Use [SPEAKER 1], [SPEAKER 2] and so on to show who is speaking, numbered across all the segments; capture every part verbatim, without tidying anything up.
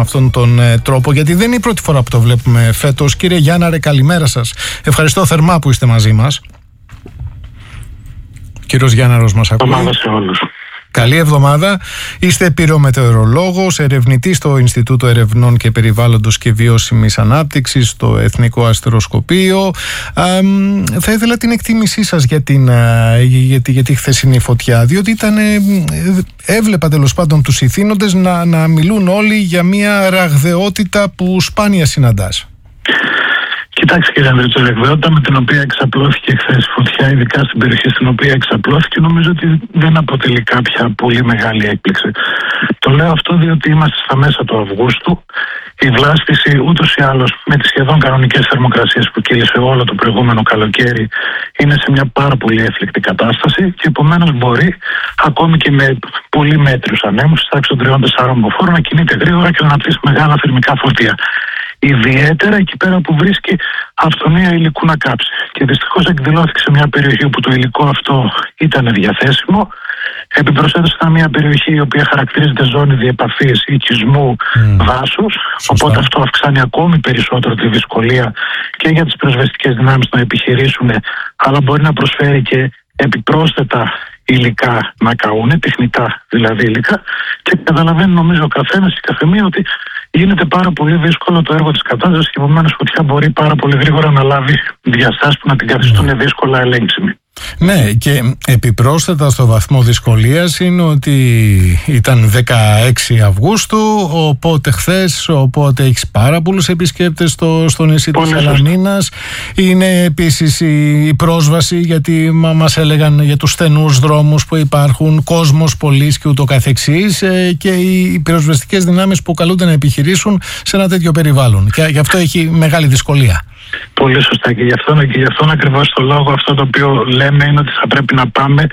[SPEAKER 1] με αυτόν τον ε, τρόπο, γιατί δεν είναι η πρώτη φορά που το βλέπουμε φέτος. Κύριε Γιάνναρε, καλημέρα σας. Ευχαριστώ θερμά που είστε μαζί μας. Κύριος Γιάνναρος μας ακούει.
[SPEAKER 2] Εβδομάδα σε όλους.
[SPEAKER 1] Καλή εβδομάδα. Είστε πυρομετεωρολόγος, ερευνητής στο Ινστιτούτο Ερευνών και Περιβάλλοντος και Βιώσιμης Ανάπτυξης, στο Εθνικό Αστεροσκοπείο. Α, θα ήθελα την εκτίμησή σας για, την, για, τη, για τη χθεσινή φωτιά, διότι ήταν, έβλεπα τέλος πάντων τους ηθήνοντες να, να μιλούν όλοι για μια ραγδαιότητα που σπάνια συναντάς.
[SPEAKER 2] Κοιτάξτε κύριε Ανδρέτσο, η ραγδαιότητα με την οποία εξαπλώθηκε χθες η φωτιά, ειδικά στην περιοχή στην οποία εξαπλώθηκε, νομίζω ότι δεν αποτελεί κάποια πολύ μεγάλη έκπληξη. Το λέω αυτό διότι είμαστε στα μέσα του Αυγούστου. Η βλάστηση ούτως ή άλλως με τις σχεδόν κανονικές θερμοκρασίες που κύλησε όλο το προηγούμενο καλοκαίρι είναι σε μια πάρα πολύ έφλεκτη κατάσταση και επομένως μπορεί ακόμη και με πολύ μέτριους ανέμους, στη τάξη των τριών με τεσσάρων μποφόρ, να κινείται γρήγορα και να αναπτύσσει μεγάλα θερμικά φορτία. Ιδιαίτερα εκεί πέρα που βρίσκει αυθονία υλικού να κάψει. Και δυστυχώς εκδηλώθηκε σε μια περιοχή όπου το υλικό αυτό ήταν διαθέσιμο. Επιπροσθέτως ήταν μια περιοχή η οποία χαρακτηρίζεται ζώνη διεπαφής οικισμού mm. δάσους. Οπότε αυτό αυξάνει ακόμη περισσότερο τη δυσκολία και για τις πυροσβεστικές δυνάμεις να επιχειρήσουν, αλλά μπορεί να προσφέρει και επιπρόσθετα υλικά να καούνε, τεχνητά δηλαδή υλικά. Και καταλαβαίνει νομίζω ο καθένας και η καθεμία ότι γίνεται πάρα πολύ δύσκολο το έργο της κατάστασης και επομένως η φωτιά μπορεί πάρα πολύ γρήγορα να λάβει διαστάσεις που να την καθιστούν mm. δύσκολα ελέγξιμη.
[SPEAKER 1] Ναι, και επιπρόσθετα στο βαθμό δυσκολίας είναι ότι ήταν δεκαέξι Αυγούστου, οπότε χθες, οπότε έχεις πάρα πολλούς επισκέπτες στο, στο νησί της Σαλαμίνας. Είναι επίσης η, η πρόσβαση, γιατί μα, μας έλεγαν για τους στενούς δρόμους που υπάρχουν, κόσμος πολλής και ούτω καθεξής, ε, και οι, οι πυροσβεστικές δυνάμεις που καλούνται να επιχειρήσουν σε ένα τέτοιο περιβάλλον. Και γι' αυτό έχει μεγάλη δυσκολία.
[SPEAKER 2] Πολύ σωστά, και γι' αυτό, και γι' αυτόν ακριβώς το λόγο αυτό το οποίο λέμε είναι ότι θα πρέπει να πάμε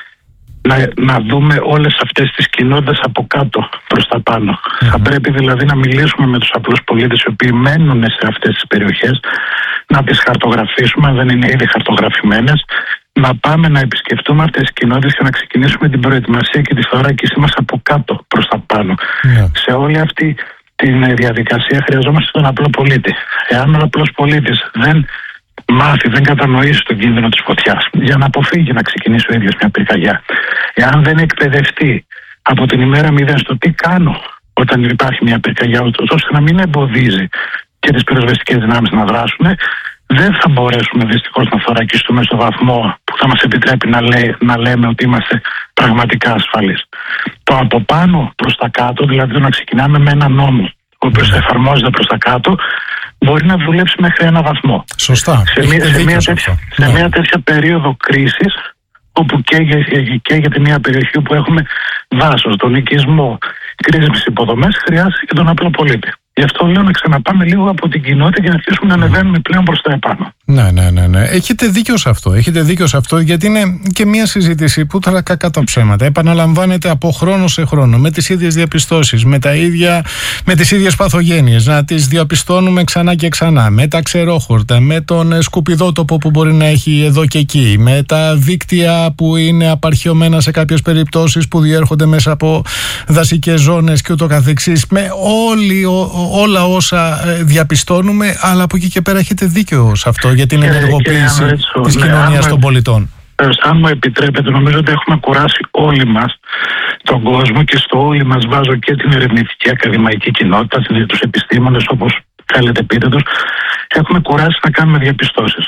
[SPEAKER 2] να, να δούμε όλες αυτές τις κοινότητες από κάτω προς τα πάνω. Mm-hmm. Θα πρέπει δηλαδή να μιλήσουμε με τους απλούς πολίτες οι οποίοι μένουν σε αυτές τις περιοχές, να τις χαρτογραφήσουμε αν δεν είναι ήδη χαρτογραφημένες, να πάμε να επισκεφτούμε αυτές τις κοινότητες και να ξεκινήσουμε την προετοιμασία και τη θωράκισή μας από κάτω προς τα πάνω. Mm-hmm. Σε όλη αυτή την διαδικασία χρειαζόμαστε τον απλό πολίτη. Εάν ο απλός πολίτης δεν μάθει, δεν κατανοήσει τον κίνδυνο της φωτιάς για να αποφύγει να ξεκινήσει ο ίδιος μια πυρκαγιά, εάν δεν εκπαιδευτεί από την ημέρα μηδέν στο τι κάνω όταν υπάρχει μια πυρκαγιά, ώστε να μην εμποδίζει και τις πυροσβεστικές δυνάμεις να δράσουν, δεν θα μπορέσουμε δυστυχώς να θωρακιστούμε στο βαθμό που θα μας επιτρέπει να, λέ, να λέμε ότι είμαστε πραγματικά ασφαλείς. Το από πάνω προς τα κάτω, δηλαδή το να ξεκινάμε με ένα νόμο ο οποίος θα εφαρμόζεται προς τα κάτω, μπορεί να δουλέψει μέχρι ένα βαθμό.
[SPEAKER 1] Σωστά.
[SPEAKER 2] Σε μια, σε μια, τέτοια, σε μια τέτοια περίοδο κρίσης, όπου καίγεται μια περιοχή όπου έχουμε δάσος, τον οικισμό, κρίσιμες υποδομές, χρειάζεται και τον απλό πολίτη. Γι' αυτό λέω να ξαναπάμε λίγο από την κοινότητα και να αρχίσουμε να ανεβαίνουμε πλέον προς τα επάνω.
[SPEAKER 1] Ναι, ναι, ναι, ναι. Έχετε δίκιο σε αυτό. Έχετε δίκιο σε αυτό, γιατί είναι και μια συζήτηση που θα κακά τα ψέματα. Επαναλαμβάνεται από χρόνο σε χρόνο, με τις ίδιες διαπιστώσεις, με, τα ίδια, με τις ίδιες παθογένειες. Να τις διαπιστώνουμε ξανά και ξανά. Με τα ξερόχορτα, με τον σκουπιδότοπο που μπορεί να έχει εδώ και εκεί, με τα δίκτυα που είναι απαρχιωμένα σε κάποιες περιπτώσεις που διέρχονται μέσα από δασικές ζώνες και ούτω καθεξής. Με όλοι, ό, όλα όσα διαπιστώνουμε, αλλά από εκεί και πέρα έχετε δίκιο σε αυτό για την ενεργοποίηση της ναι, κοινωνίας των πολιτών.
[SPEAKER 2] Αν μου επιτρέπετε, νομίζω ότι έχουμε κουράσει όλοι μας τον κόσμο και στο όλοι μας βάζω και την ερευνητική ακαδημαϊκή κοινότητα, τους επιστήμονες όπως θέλετε πείτε τους, έχουμε κουράσει να κάνουμε διαπιστώσεις.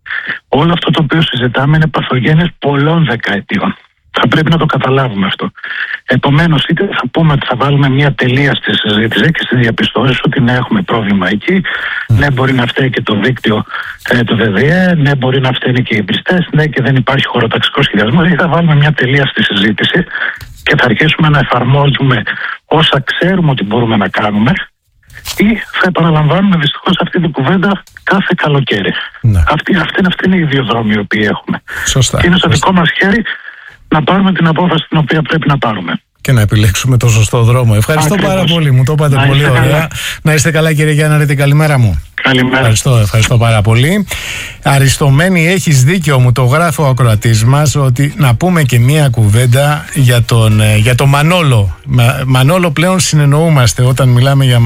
[SPEAKER 2] Όλο αυτό το οποίο συζητάμε είναι παθογένειες πολλών δεκαετιών. Θα πρέπει να το καταλάβουμε αυτό. Επομένως, είτε θα πούμε ότι θα βάλουμε μια τελεία στη συζήτηση και στις διαπιστώσεις ότι ναι, έχουμε πρόβλημα εκεί, mm. ναι, μπορεί να φταίει και το δίκτυο ε, του ΔΔΕ, ναι, μπορεί να φταίνει και οι πιστές, ναι, και δεν υπάρχει χωροταξικός σχεδιασμός, ή θα βάλουμε μια τελεία στη συζήτηση και θα αρχίσουμε να εφαρμόζουμε όσα ξέρουμε ότι μπορούμε να κάνουμε, ή θα επαναλαμβάνουμε δυστυχώς αυτή την κουβέντα κάθε καλοκαίρι. Mm. Αυτή, αυτή, αυτή είναι οι δύο δρόμοι οι οποίοι έχουμε.
[SPEAKER 1] Σωστά.
[SPEAKER 2] Και είναι στο δικό μας χέρι να πάρουμε την απόφαση την οποία πρέπει να πάρουμε.
[SPEAKER 1] Και να επιλέξουμε το σωστό δρόμο. Ευχαριστώ Ακριβώς. πάρα πολύ. Μου το είπατε να πολύ ωραία. Καλά. Να είστε καλά, κύριε Γιάνναρε, την καλημέρα μου.
[SPEAKER 2] Καλημέρα.
[SPEAKER 1] Ευχαριστώ, ευχαριστώ πάρα πολύ. Αριστομένη, έχεις δίκιο, μου το γράφει ο ακροατής μας, ότι να πούμε και μία κουβέντα για τον, για τον Μανόλο. Μανόλο πλέον συνεννοούμαστε όταν μιλάμε για